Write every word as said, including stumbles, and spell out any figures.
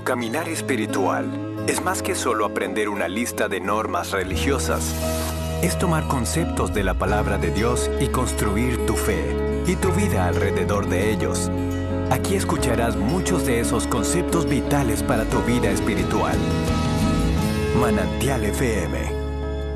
tu caminar espiritual es más que solo aprender una lista de normas religiosas. Es tomar conceptos de la palabra de Dios y construir tu fe y tu vida alrededor de ellos. Aquí escucharás muchos de esos conceptos vitales para tu vida espiritual. Manantial F M